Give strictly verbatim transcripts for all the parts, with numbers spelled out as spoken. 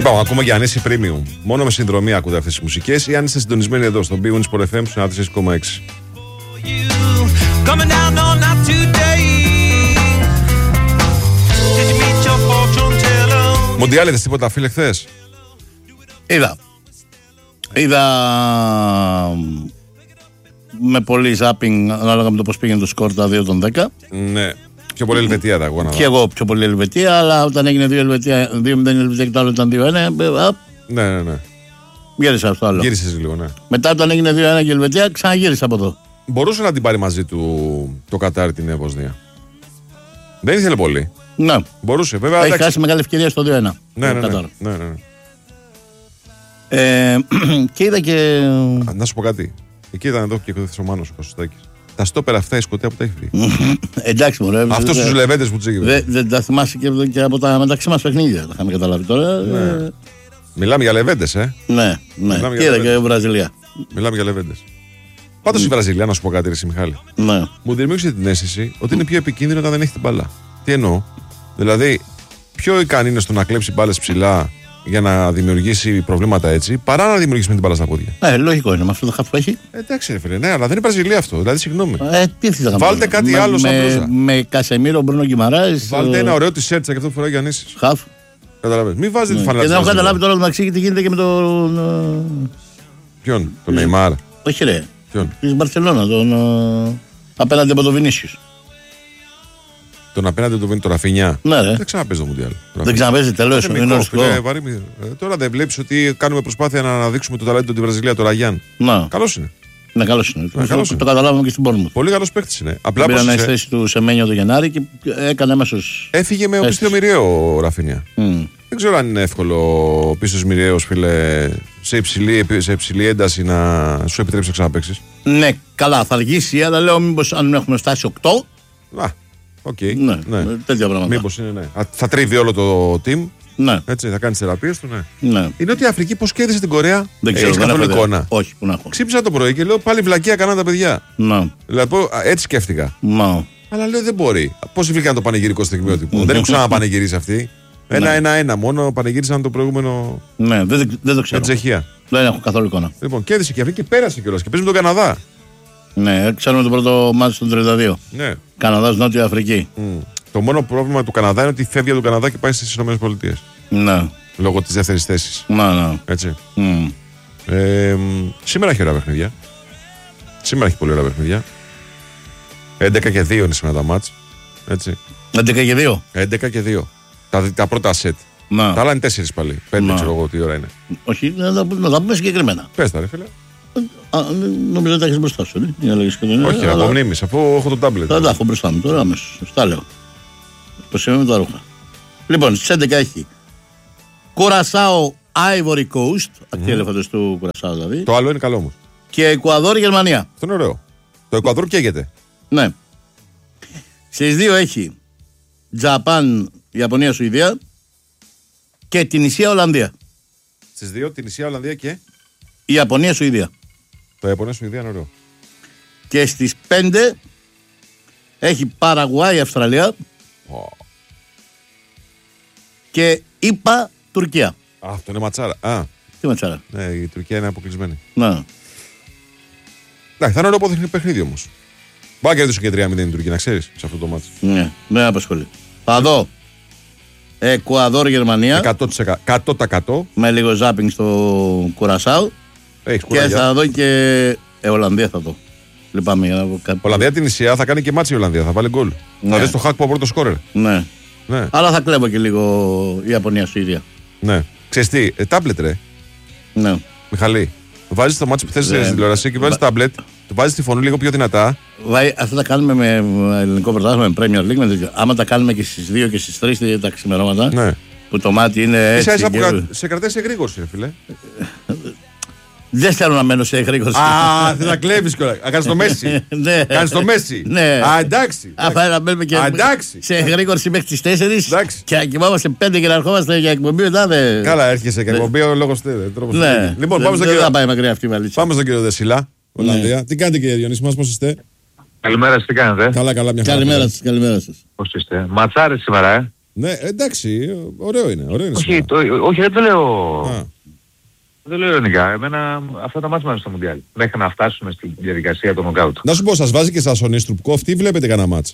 Είπαμε, ακούμε για Ανέση Premium. Μόνο με συνδρομή ακούτε αυτές τις μουσικές ή αν είστε συντονισμένοι εδώ στο Big Wins Sport εφ εμ στο ενενήντα τέσσερα κόμμα έξι. Μουντιάλ, είδες τίποτα φίλε χθες? Είδα. Είδα με πολύ ζάπινγκ ανάλογα με το πώς πήγαινε το σκορ τα δύο των δέκα. Ναι. Πιο πολύ Ελβετία τα αγώνα. Και εγώ πιο πολύ Ελβετία, αλλά όταν έγινε δύο μηδέν Ελβετία και το άλλο ήταν δύο ένα. Ναι, ναι, ναι. Γύρισα αυτό άλλο. Γύρισες λίγο, ναι. Μετά όταν έγινε δύο ένα και Ελβετία, ξαναγύρισα από εδώ. Μπορούσε να την πάρει μαζί του το Κατάρ την Νέα Βοσνία. Δεν ήθελε πολύ. Ναι. Μπορούσε, βέβαια. Έχει εντάξει. χάσει μεγάλη ευκαιρία στο δύο ένα. Ναι, ναι, ναι. ναι, ναι, ναι. Ε, και είδα και. Α, να σου πω κάτι. Εκεί ήταν εδώ και ο Μάνος ο Κωστάκης. Τα στόπερα αυτά η σκοτία που τα έχει βρει. Εντάξει, μωρέ. Αυτό στου λεβέντες που του έχει βρει. Δεν τα θυμάσαι και, και από τα μεταξύ μας παιχνίδια. Τα είχαμε καταλάβει τώρα. Ναι. Ε... Μιλάμε για λεβέντες, ε. Ναι, ναι. Μιλάμε και είδα και Βραζιλία. Μιλάμε για λεβέντες. Πάντως η Βραζιλία, να σου πω κάτι, ρε Μιχάλη. Ναι. Μου δημιούργησε την αίσθηση ότι είναι πιο επικίνδυνο όταν δεν έχει την μπάλα. Τι εννοώ? Δηλαδή, πιο ικανή είναι στο να κλέψει μπάλες ψηλά για να δημιουργήσει προβλήματα έτσι, παρά να δημιουργήσει με την μπάλα στα πόδια. Ε, λογικό είναι με αυτό το χαφ που έχει. Ε, εντάξει, ρε φίλε, ναι, αλλά δεν είναι Βραζιλία αυτό. Δηλαδή, συγγνώμη. Ε, τι θες να Βάλτε κάτι με, άλλο σαν με, μπλούζα. με Κασεμίρο, Μπρούνο Γκιμαράης. Βάλτε ε... ένα ωραίο τη σέρτσα και αυτό που φοράει ο Γιάννης. Χαφ. Καταλαβαίνεις. Μην βάζετε Ναι. τη φανέλα. Και δεν έχω καταλάβει τώρα μεταξύ και τι γίνεται και με τον. Ποιον, τον Νεϊμάρ. Όχι, ρε. Ποιον. Τη Μπαρσελόνα, τον. Uh, απέναντι από τον Βινίσιους. Τον απέναντι του τον Ραφινιά. Ναι, ρε. Δεν ξαναπέζει το Μουντιάλ. Δεν ξαναπέζει, τελείωσε. Τώρα δεν βλέπει ότι κάνουμε προσπάθεια να αναδείξουμε το ταλέντο τη Βραζιλία, το Ραγιάν. Καλό είναι. Ναι, καλό είναι. Ναι, καλώς το, είναι. το καταλάβαμε και στην πόρνη μου. Πολύ καλό παίκτη είναι. Απλά πήραν σε... στη θέση του Σεμένιο το Γενάρη και έκανε αμέσως. Έφυγε με οπίστιο μοιραίο ο Ραφινιά. Mm. Δεν ξέρω αν είναι εύκολο ο πίστος μοιραίος, φίλε, σε υψηλή, σε υψηλή ένταση να σου επιτρέψει να ξαναπαίξεις. Ναι, καλά, θα αργήσει, αλλά λέω μήπως αν έχουμε φτάσει οκτώ. Α, οκ. Okay. Ναι, ναι. τέτοια πράγματα. Μήπως είναι, ναι. Θα τρίβει όλο το team. Ναι. Έτσι, θα κάνει τις θεραπείες του, ναι. ναι. Η Νότια Αφρική πώς κέρδισε την Κορέα? Δεν ξέρω, έχεις δεν καθόλου έχω εικόνα? Όχι, που να έχω. Ξύπνησα το πρωί και λέω πάλι βλακεία κάναν τα παιδιά. Ναι. Δηλαδή, έτσι σκέφτηκα. Ναι. Αλλά λέω δεν μπορεί. Πώς βρήκαν το πανηγυρικό στιγμιότυπο? Δεν έχουν ξαναπανηγυρίσει αυτοί. Ένα-ένα-ένα μόνο πανηγύρισαν το προηγούμενο. Ναι, δεν, δεν το ξέρω. Με Τσεχία. Δεν έχω καθόλου εικόνα. Λοιπόν, κέρδισε και αυτή και πέρασε κιόλας. Και παίζει με τον Καναδά. Ναι, ξέρουμε το πρώτο μάτι στον τριάντα δύο. Ναι. Καναδάς, Νότια Αφρική. Mm. Το μόνο πρόβλημα του Καναδά είναι ότι φεύγει από τον Καναδά και πάει στις ΗΠΑ. Ναι. Λόγω της δεύτερης θέσης. Ναι, ναι. Έτσι. Mm. Ε, σήμερα έχει ωραία παιχνίδια. Σήμερα έχει πολύ ωραία παιχνίδια. έντεκα και δύο είναι σήμερα τα μάτς. Έτσι. έντεκα και δύο. έντεκα και δύο. Τα, τα πρώτα σετ. Να. Τα άλλα είναι τέσσερις πάλι. Πέντε, Να. ξέρω εγώ τι ώρα είναι. Όχι, να τα, να τα πούμε συγκεκριμένα. Πες τα, ρε φίλε. Α, νομίζω ότι τα έχεις μπροστά σου. Ναι? Για λέγεις και δεν είναι, Όχι, αλλά... από μνήμης, αφού έχω το τάμπλετ. Θα τα έχω μπροστά μου τώρα αμέσως. Τα λέω. Πώς είμαι με τα ρούχα. Λοιπόν, στις έντεκα έχει Κουρασάο Ivory Coast, ακτή ελέφαντος του Κουρασάο δηλαδή. Το άλλο είναι καλό όμως. Και Εκουαδόρ Γερμανία. Αυτό είναι ωραίο. Το Εκουαδόρ καίγεται. Ναι. Στις δύο έχει Τζαπάν, Ιαπωνία, Σουηδία και την Ισία Ολλανδία. Στις δύο την Ισία Ολλανδία και η Ιαπωνία, Σουηδία. Το Ιαπωνία, Σουηδία είναι ωραίο. Και στις πέντε έχει Παραγουάη, Αυστραλία Oh. και ΙΠΑ, Τουρκία. Α, αυτό είναι ματσάρα. Α, Τι ματσάρα. ναι, η Τουρκία είναι αποκλεισμένη. Να. Εντάξει, θα είναι ωραίο παιχνίδι όμως. Μπα κερδίσουν και τρία μηδέν την Τουρκία, να ξέρεις, σε αυτό το μάτσο. Ναι, με απασχολεί. Θα δω Εκουαδόρ, Γερμανία. εκατό τοις εκατό. Με λίγο ζάπινγκ στο Κουρασάου. Έχεις Και κουράγια. θα δω και ε, Ολλανδία θα δω. Λυπάμαι για να δω κάτι. Ολλανδία την Ισία θα κάνει και μάτσι η Ολλανδία, θα βάλει γκολ. Ναι. Θα δεις το χακ που από πρώτο σκόρερ. Ναι. Ναι. Αλλά θα κλέβω και λίγο Ιαπωνία, Σουηδία. Ναι. Ξέρεις τι, ε, τάμπλετ ρε, Ναι. Μιχαλή. Βάζεις το μάτσι που θες Ναι. στην τηλεόραση και βάζεις Βα- τάμπλετ, του βάζεις τη φωνή λίγο πιο δυνατά. Βάει, αυτά τα κάνουμε με ελληνικό πρωτάθλημα, με Premier League. Με τέτοιο. Άμα τα κάνουμε και στις δύο και στις τρεις τα ξημερώματα, Ναι. που το μάτι είναι Ίσα έτσι. ίσα που Και... κρα- σε κρατάει σε γρήγορση, ρε φίλε. Δεν θέλω να μένω σε γρήγορση. Α, θε να κλέβεις κιόλα. Α, κάνεις το Μέση. Ναι. Κάνεις το Μέση. Ναι. Α, εντάξει. Αφού να μπαίνουμε και Α, εντάξει. σε γρήγορση μέχρι τις τέσσερις Εντάξει. και να κοιμάμαστε πέντε και να ερχόμαστε για εκπομπή μετά. Δε... Καλά, έρχεσαι και εκπομπή ο λόγος τρόπος. Ναι. Λοιπόν, πάμε στον δεν κύριο. θα πάει μακριά αυτή η βαλίτσα. Πάμε στον κύριο Δεσίλα. Ολλανδία. Τι κάνετε κύριε Διονύση μας, πώς είστε? Καλημέρα σας, τι κάνετε? Καλά, καλά, μια χαρά. Καλημέρα σας, καλημέρα σας. Πώς είστε? Ματσάρες σήμερα, ε? Ναι, εντάξει, ωραίο είναι. Ωραίο είναι όχι, το, όχι, δεν το λέω. Α. Δεν το λέω ειρωνικά. Εμένα αυτά τα μάτια στο Μουντιάλ. Μέχρι να φτάσουμε στη διαδικασία του νοκάουτ. Να σου πω, σας βάζει και σας ο Νίστρουπκοφ, τι βλέπετε κανένα μάτς?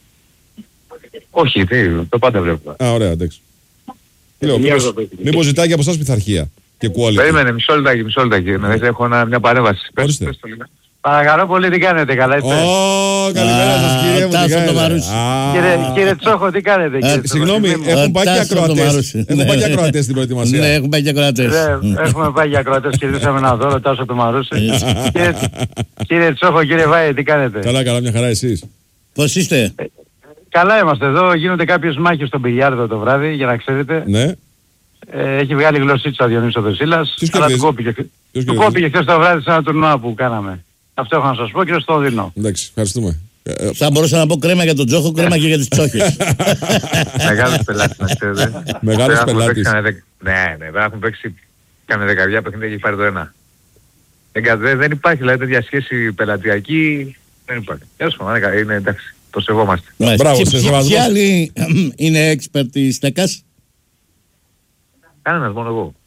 Όχι, τι, το πάντα βλέπω. Α, ωραία, εντάξει. Λέω, μήπως, μήπως ζητάει και από εσάς πειθαρχία και quality. Περίμενε, μισό λεπτάκι, μισό λεπτάκι. Ναι. Έχω ένα, μια παρέμβαση. Πες, πες το λίγο. Παρακαλώ πολύ, τι κάνετε, καλά είστε? Ω, καλημέρα σας κύριε μου, τι κάνετε? Κύριε Τσόχο, τι κάνετε? Συγγνώμη, έχουν πάει και ακροατές. Έχουν πάει και ακροατές στην προετοιμασία. Ναι, έχουν πάει και ακροατές. Έχουμε πάει και ακροατές, κερδίσαμε ένα δώρο, Τάσο του Μαρούση. Κύριε Τσόχο, κύριε Βάη, τι κάνετε? Καλά, καλά, μια χαρά εσείς. Πώς είστε? Καλά είμαστε εδώ, γίνονται κάποιες μάχες στον μπιλιάρδο το βράδυ, για να ξέρετε. Ναι. Ε, έχει βγάλει γλωσσίτσα ο Διονύσης ο Δεσίλας, αλλά του κόπηκε, του κόπηκε χθες το βράδυ σε ένα τουρνουά που κάναμε. Αυτό έχω να σας πω και στο δίνω. Εντάξει, ευχαριστούμε. Θα μπορούσα να πω κρέμα για τον Τζόχο, κρέμα και για τις Τσόχες. Μεγάλος πελάτης να ξέρετε. Μεγάλος πελάτης. Ναι, ναι, δεν έχουν παίξει κάνε δεκαετία παιχνίδια και έχει πάρει το ένα. Δεν υπάρχει δηλαδή τέτοια σχέση πελατειακή, δεν υπάρχει. Έως πάντων, είναι εντάξει, το σεβόμαστε. Μπράβο, σε σεβασμό. Ποιοι άλλοι είναι expert της ΤΕΚΑΣ? Κανένας, μόνο εγώ.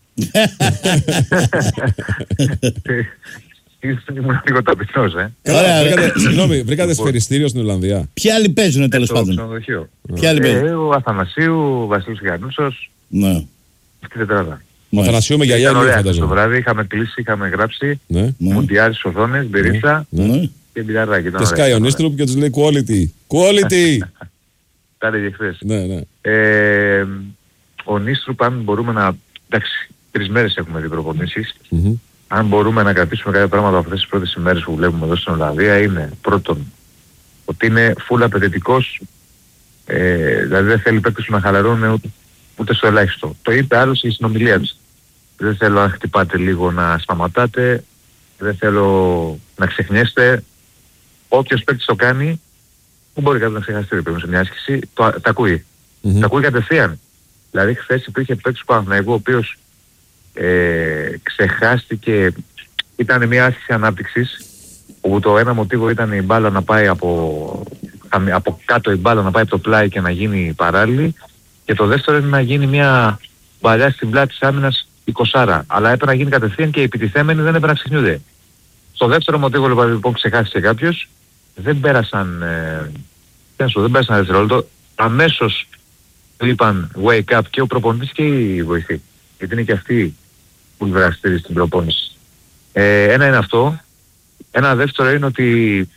Ήμουν λίγο ταπεινός, ε. Συγγνώμη, βρήκατε σφαιριστήριο στην Ολλανδία? Ποιοι άλλοι παίζουν τέλος πάντων? Ξενοδοχείο. Ποιοι άλλοι παίζουν? Ο Αθανασίου, ο Βασίλης Γιαννούσος. Ναι. Αυτή η τετράδα. Ο Αθανασίου με γιαγιά λίγο φαντάζομαι. Το βράδυ είχαμε κλείσει, είχαμε γράψει Μουντιάλ στις οθόνες, μπυρίτσα και μπιλιαρδάκι. Και σκάει ο Νίστρουπ και τους λέει quality. Quality! Τα έλεγε χθες. Ναι, ναι. Ο Νίστρουπ, αν μπορούμε να... Εντάξει, τρεις μέρες έχουμε δει προπονήσεις. Αν μπορούμε να κρατήσουμε κάποια πράγματα από αυτές τις πρώτες ημέρες που βλέπουμε εδώ στην Ολλανδία, είναι πρώτον ότι είναι full απαιτητικός, ε, δηλαδή δεν θέλει παίκτες να χαλαρώνουν ούτε, ούτε στο ελάχιστο. Το είπε άλλος η συνομιλία της. Δεν θέλω να χτυπάτε λίγο να σταματάτε, δεν θέλω να ξεχνιέστε. Όποιος παίκτης το κάνει, που μπορεί κάποιος να ξεχαστεί πρέπει σε μια άσκηση, το, το ακούει. Mm-hmm. Το ακούει κατευθείαν. Δηλαδή χθες υπήρχε παίκτης του Παναθηναϊκού ο οποίος Ε, ξεχάστηκε, ήταν μια άσκηση ανάπτυξης όπου το ένα μοτίβο ήταν η μπάλα να πάει από, από κάτω, η μπάλα να πάει από το πλάι και να γίνει παράλληλη, και το δεύτερο είναι να γίνει μια μπαλιά στην πλάτη της άμυνας εικοσάρα, αλλά έπρεπε να γίνει κατευθείαν και οι επιτιθέμενοι δεν έπρεπε να ξεχνιούνται. Στο δεύτερο μοτίβο λοιπόν ξεχάστηκε κάποιος, δεν πέρασαν ε, δεν πέρασαν δευτερόλεπτο, αμέσως του είπαν wake up και ο προπονητής και οι βοηθοί, γιατί είναι και αυτοί που είναι δραστήριοι στην προπόνηση. Ε, ένα είναι αυτό. Ένα δεύτερο είναι ότι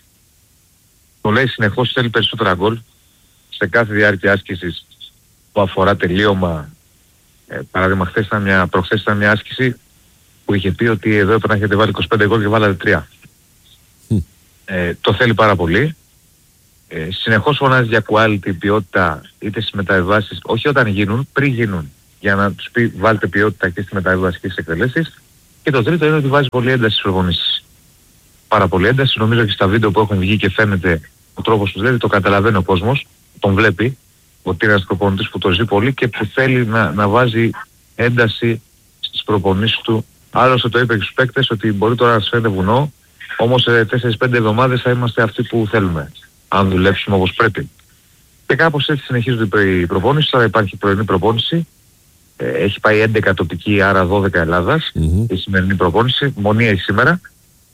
το λέει συνεχώς, θέλει περισσότερα γκολ σε κάθε διάρκεια άσκησης που αφορά τελείωμα. Ε, παράδειγμα, χθες ήταν μια, προχθές ήταν μια άσκηση που είχε πει ότι εδώ έπρεπε να έχετε βάλει είκοσι πέντε γκολ και βάλατε τρία. Mm. Ε, το θέλει πάρα πολύ. Ε, συνεχώς φωνάζει για quality, ποιότητα, είτε στις μεταβιβάσεις, όχι όταν γίνουν, πριν γίνουν, για να τους πει βάλτε ποιότητα και στη μεταβίβαση και στις εκτελέσεις. Και το τρίτο είναι ότι βάζει πολύ ένταση στις προπονήσεις. Πάρα πολύ ένταση. Νομίζω και στα βίντεο που έχουν βγει και φαίνεται ο τρόπος που λέει, το καταλαβαίνει ο κόσμος, τον βλέπει, ότι είναι ένας προπονητής που το ζει πολύ και που θέλει να, να βάζει ένταση στις προπονήσεις του. Άλλωστε το είπε και στους παίκτες ότι μπορεί τώρα να σας φαίνεται βουνό, όμως σε τέσσερις πέντε εβδομάδες θα είμαστε αυτοί που θέλουμε, αν δουλέψουμε όπως πρέπει. Και κάπως έτσι συνεχίζονται οι προπόνησεις. Τώρα υπάρχει πρωινή προπόνηση. Έχει πάει έντεκα τοπική, άρα δώδεκα Ελλάδας, mm-hmm. η σημερινή προπόνηση, μονή έχει σήμερα.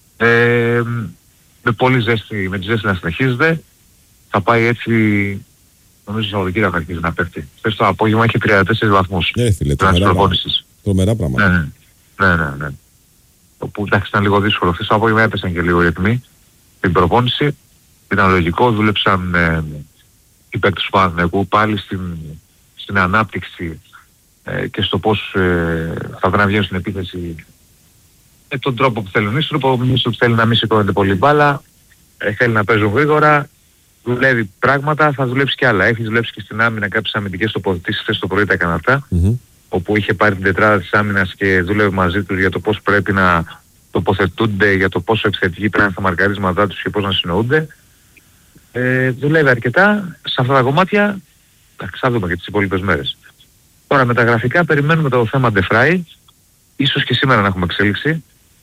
Ε, με πολύ ζέστη, με τη ζέστη να συνεχίζεται. Θα πάει έτσι, νομίζω Σαββατοκύριακο θα αρχίσει να πέφτει. Χθες το απόγευμα έχει τριάντα τέσσερις βαθμούς. Ναι, φίλε, τρομερά προπόνησης. Τρομερά πράγματα. Ναι, ναι, ναι, ναι. Όπου εντάξει ήταν λίγο δύσκολο. Χθες το απόγευμα έπεσαν και λίγο ρυθμοί στην προπόνηση. Ήταν λογικό, δούλεψαν ε, οι παίκτες του Παναθηναϊκού πάλι στην, στην ανάπτυξη και στο πώς ε, θα βρουν να βγαίνουν στην επίθεση με τον τρόπο που θέλει ο Νίστρουπ. Ο Νίστρουπ θέλει να μην σηκώνεται πολύ μπάλα, ε, θέλει να παίζουν γρήγορα, δουλεύει πράγματα, θα δουλέψει και άλλα. Έχει δουλέψει και στην άμυνα κάποιες αμυντικές τοποθετήσεις, χθες το πρωί τα έκανα αυτά, mm-hmm. όπου είχε πάρει την τετράδα της άμυνας και δούλευε μαζί τους για το πώς πρέπει να τοποθετούνται, για το πόσο επιθετικοί πρέπει να είναι στα μαρκαρίσματά τους και πώς να συνοούνται. Ε, δουλεύει αρκετά σε αυτά τα κομμάτια, θα δούμε και τις υπόλοιπες μέρες. Τώρα με τα γραφικά περιμένουμε το θέμα Ντεφράι, ίσως και σήμερα να έχουμε εξέλιξη.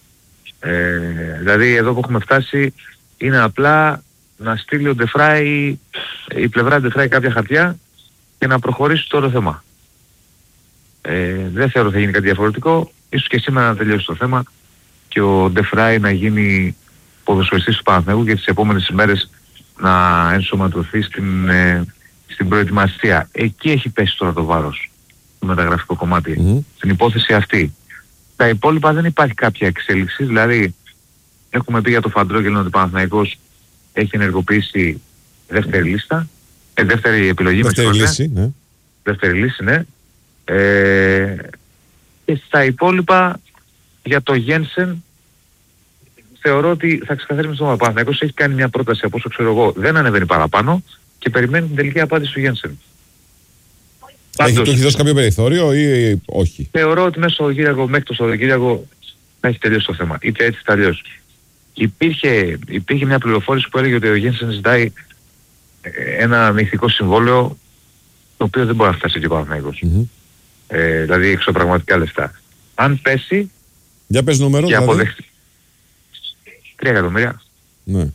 Ε, δηλαδή εδώ που έχουμε φτάσει είναι απλά να στείλει ο Ντεφράι, η πλευρά Ντεφράι κάποια χαρτιά και να προχωρήσει το όλο θέμα. Ε, δεν θεωρώ ότι θα γίνει κάτι διαφορετικό. Ίσως και σήμερα να τελειώσει το θέμα και ο Ντεφράι να γίνει ποδοσφαιριστής του Παναθηναϊκού και τις επόμενες ημέρες να ενσωματωθεί στην, ε, στην προετοιμασία. Εκεί έχει πέσει τώρα το βάρος, το μεταγραφικό κομμάτι, mm-hmm. στην υπόθεση αυτή. Τα υπόλοιπα δεν υπάρχει κάποια εξέλιξη, δηλαδή έχουμε πει για το Φαντρόγελο ότι ο Παναθηναϊκός έχει ενεργοποιήσει δεύτερη λίστα, ε, δεύτερη επιλογή. Δεύτερη με λύση, ναι. Δεύτερη λύση, ναι. Ε, και στα υπόλοιπα για το Γένσεν θεωρώ ότι θα ξεκαθαρίσουμε στο Παναθηναϊκός έχει κάνει μια πρόταση από όσο ξέρω εγώ, δεν ανεβαίνει παραπάνω και περιμένει την τελική απάντηση του Γένσεν. Έχει, του έχει δώσει κάποιο περιθώριο ή όχι? Θεωρώ ότι μέσα στο Σαββατοκύριακο, μέχρι το Σαββατοκύριακο θα έχει τελειώσει το θέμα. Είτε έτσι είτε αλλιώς. Υπήρχε, υπήρχε μια πληροφόρηση που έλεγε ότι ο Γένσεν ζητάει ένα μυθικό συμβόλαιο το οποίο δεν μπορεί να φτάσει και ο Παναθηναϊκός. Mm-hmm. Ε, δηλαδή εξωπραγματικά λεφτά. Αν πέσει... Για πες νούμερο, και δηλαδή. αποδεχτεί. Τρία εκατομμύρια. Ναι.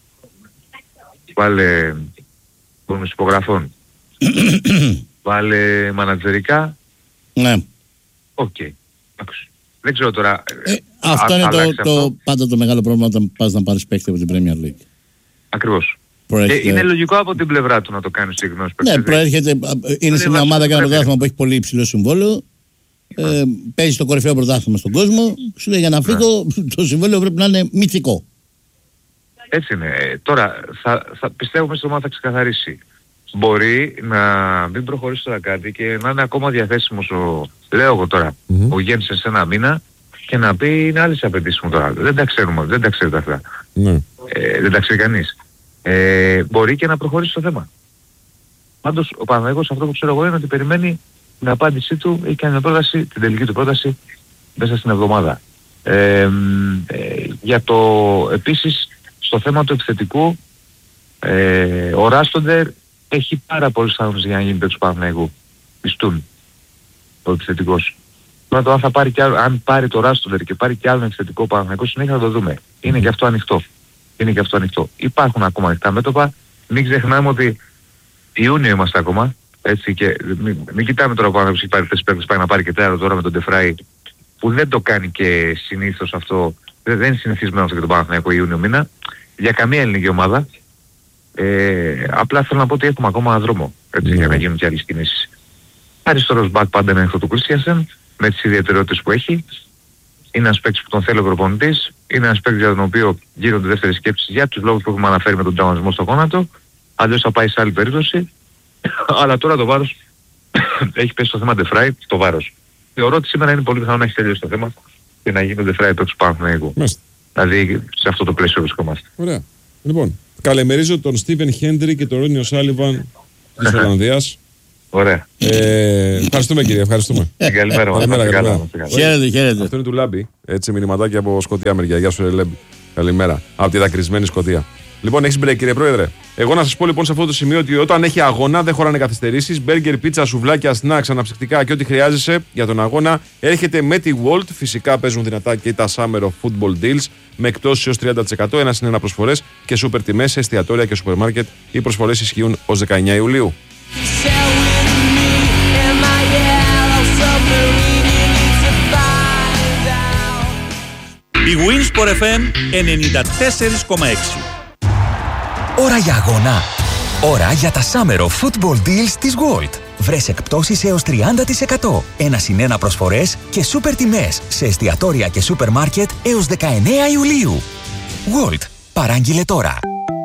Βάλε bonus υπογραφών. Βάλε μανατζερικά. Ναι. Οκ. Okay. Δεν ξέρω τώρα... Ε, αυτό είναι το, αυτό. το, πάντα το μεγάλο πρόβλημα όταν πας να πάρεις παίκτη από την Premier League. Ακριβώς. Προέρχεται... Και είναι λογικό από την πλευρά του να το κάνει συγκεκριμένος παίκτης. Ναι, προέρχεται, είναι σε μια ομάδα και ένα πρωτάθλημα που έχει πολύ υψηλό συμβόλαιο. Ε, παίζει το κορυφαίο πρωτάθλημα στον κόσμο. Σου λέει για να φύγω, ναι. το συμβόλαιο πρέπει να είναι μυθικό. Έτσι είναι. Τώρα θα, θα πιστεύω μέσα στο ομάδα θα ξεκαθαρίσει. Μπορεί να μην προχωρήσει τώρα κάτι και να είναι ακόμα διαθέσιμος ο, λέω εγώ τώρα, mm-hmm. ο Γένσεν σε ένα μήνα και να πει είναι άλλες απαιτήσεις μου τώρα. Δεν τα ξέρουμε, δεν τα ξέρετε αυτά. Mm. Ε, δεν τα ξέρει κανείς. Ε, μπορεί και να προχωρήσει το θέμα. Πάντως ο Παναθηναϊκός αυτό που ξέρω εγώ είναι ότι περιμένει την απάντησή του, έχει κάνει μια πρόταση, την τελική του πρόταση μέσα στην εβδομάδα. Ε, ε, για το επίσης στο θέμα του επιθετικού ε, ο Ράστοντερ έχει πάρα πολλούς θάνατους για να γίνει παίκτης του Παναθηναϊκού. Πιστούν ο επιθετικός. Τώρα το αν θα πάρει και άλλο, αν πάρει το Ράστοντερ και πάρει και άλλο επιθετικό Παναθηναϊκό συνέχεια θα το δούμε. Είναι και αυτό ανοιχτό. Είναι και αυτό ανοιχτό. Υπάρχουν ακόμα ανοιχτά μέτωπα. Μην ξεχνάμε ότι Ιούνιο είμαστε ακόμα. Έτσι, και μην, μην κοιτάμε τώρα πάνω που έχει πάρει τέσσερις παίκτες, πάει να πάρει και τέρα τώρα με τον Ντεφράι που δεν το κάνει και συνήθως αυτό. Δεν, δεν είναι συνηθισμένο αυτό και τον Παναθηναϊκό Ιούνιο μήνα. Για καμία ελληνική ομάδα. Ε, απλά θέλω να πω ότι έχουμε ακόμα δρόμο έτσι, yeah. για να γίνουν και άλλες κινήσεις. Αριστερός μπακ πάντα είναι αυτό του Κρίστιανσεν με τις ιδιαιτερότητες που έχει. Είναι ένας παίκτης που τον θέλει ο προπονητής. Είναι ένας παίκτης για τον οποίο γίνονται δεύτερες σκέψεις για τους λόγους που έχουμε αναφέρει με τον τραυματισμό στο γόνατο. Αλλιώς θα πάει σε άλλη περίπτωση. Αλλά τώρα το βάρος έχει πέσει στο θέμα Ντεφράι, το βάρος. Θεωρώ ότι σήμερα είναι πολύ πιθανό να έχει τελειώσει το θέμα και να γίνει ο Ντεφράι παίκτης του Παναθηναϊκού. Δηλαδή σε αυτό το πλαίσιο βρισκόμαστε. Ωραία. Λοιπόν, καλημερίζω τον Στίβεν Χέντρι και τον Ρόνιο Σάλιβαν της Ολλανδίας. Ωραία. Ε, ευχαριστούμε κύριε, ευχαριστούμε. Καλημέρα μας. Χαίρετε, χαίρετε. Αυτό είναι του Λάμπη. Έτσι, μηνυματάκι από Σκωτία μεριά. Γεια σου, Λάμπη. Καλημέρα. Από τη δακρυσμένη Σκωτία. Λοιπόν, έχεις μπρέκ, κύριε Πρόεδρε. Εγώ να σας πω λοιπόν σε αυτό το σημείο ότι όταν έχει αγώνα δεν χωράνε καθυστερήσεις. Μπέργκερ, πίτσα, σουβλάκια, σνακς, αναψυκτικά και ό,τι χρειάζεσαι για τον αγώνα έρχεται με τη Walt. Φυσικά παίζουν δυνατά και τα Summer of Football Deals με εκτόσεις έως τριάντα τοις εκατό, ένα συν ένα προσφορές και σούπερ τιμές σε εστιατόρια και σούπερ μάρκετ. Οι προσφορές ισχύουν ως δεκαεννέα Ιουλίου. Η Winsport εφ εμ ενενήντα τέσσερα κόμμα έξι. Ώρα για αγώνα. Ώρα για τα Summer of Football Deals της Walt. Βρες εκπτώσεις έως τριάντα τοις εκατό. Ένα συν ένα προσφορές και σούπερ τιμές σε εστιατόρια και σούπερ μάρκετ έως δεκαεννέα Ιουλίου. Walt. Παράγγειλε τώρα.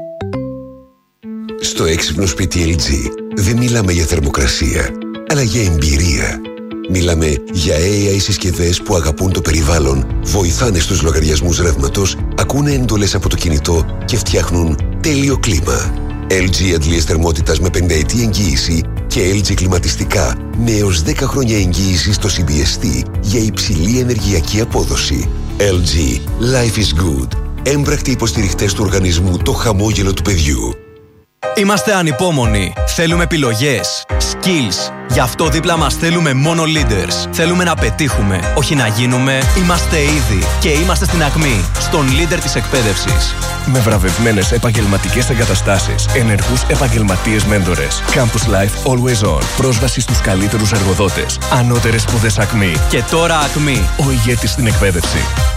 Στο έξυπνο σπίτι ελ τζι δεν μιλάμε για θερμοκρασία, αλλά για εμπειρία. Μιλάμε για έι άι συσκευές που αγαπούν το περιβάλλον, βοηθάνε στους λογαριασμούς ρεύματος, ακούνε εντολές από το κινητό και φτιάχνουν τέλειο κλίμα. ελ τζι αντλίες θερμότητας με πενταετή εγγύηση και ελ τζι κλιματιστικά με έως δέκα χρόνια εγγύηση στο σι μπι ες τι για υψηλή ενεργειακή απόδοση. ελ τζι. Life is good. Έμπρακτοι υποστηριχτές του οργανισμού Το Χαμόγελο του Παιδιού. Είμαστε ανυπόμονοι. Θέλουμε επιλογές, skills. Γι' αυτό δίπλα μας θέλουμε μόνο leaders. Θέλουμε να πετύχουμε, όχι να γίνουμε. Είμαστε ήδη και είμαστε στην ακμή, στον leader της εκπαίδευσης. Με βραβευμένες επαγγελματικές εγκαταστάσεις, ενεργούς επαγγελματίες μέντορες. Campus Life Always On. Πρόσβαση στους καλύτερους εργοδότες. Ανώτερες σπουδές ακμή. Και τώρα ακμή. Ο ηγέτης στην εκπαίδευση.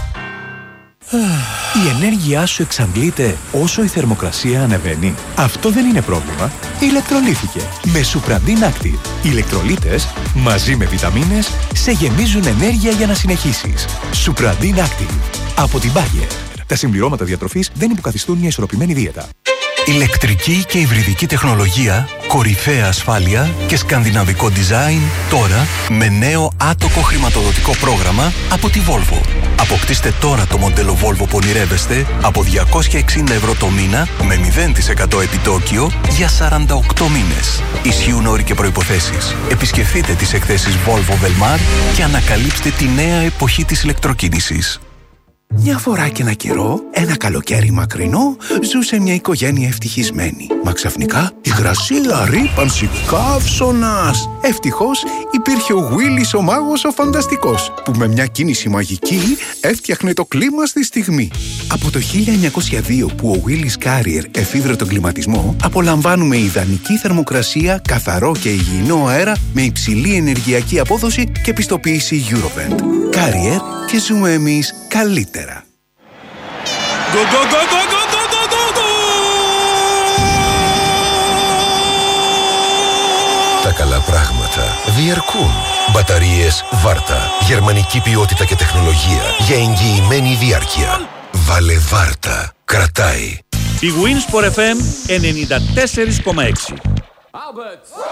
Η ενέργειά σου εξαντλείται όσο η θερμοκρασία ανεβαίνει. Αυτό δεν είναι πρόβλημα. Ηλεκτρολύθηκε με Supradin Active. Οι ηλεκτρολίτες μαζί με βιταμίνες σε γεμίζουν ενέργεια για να συνεχίσεις. Supradin Active από την Bayer. Τα συμπληρώματα διατροφής δεν υποκαθιστούν μια ισορροπημένη δίαιτα. Ηλεκτρική και υβριδική τεχνολογία, κορυφαία ασφάλεια και σκανδιναβικό design τώρα με νέο άτοκο χρηματοδοτικό πρόγραμμα από τη Volvo. Αποκτήστε τώρα το μοντέλο Volvo που ονειρεύεστε από διακόσια εξήντα ευρώ το μήνα με μηδέν τοις εκατό επιτόκιο για σαράντα οκτώ μήνες. Ισχύουν όροι και προϋποθέσεις. Επισκεφτείτε τις εκθέσεις Volvo Velmar και ανακαλύψτε τη νέα εποχή της ηλεκτροκίνησης. Μια φορά και ένα καιρό, ένα καλοκαίρι μακρινό, ζούσε μια οικογένεια ευτυχισμένη. Μα ξαφνικά υγρασία, ρύπανση, καύσωνας. Ευτυχώς υπήρχε ο Willis ο μάγος ο φανταστικός, που με μια κίνηση μαγική έφτιαχνε το κλίμα στη στιγμή. Από το χίλια εννιακόσια δύο που ο Willis Carrier εφήβρε τον κλιματισμό, απολαμβάνουμε ιδανική θερμοκρασία, καθαρό και υγιεινό αέρα με υψηλή ενεργειακή απόδοση και πιστοποίηση Eurovent. Carrier και ζούμε εμείς καλύτερα. Go, go, go, go, go, go, go, go! Τα καλά πράγματα διαρκούν. Μπαταρίες Βάρτα. Γερμανική ποιότητα και τεχνολογία για εγγυημένη διάρκεια. Βάλε Βάρτα. Κρατάει. Η Winsport εφ εμ ενενήντα τέσσερα κόμμα έξι.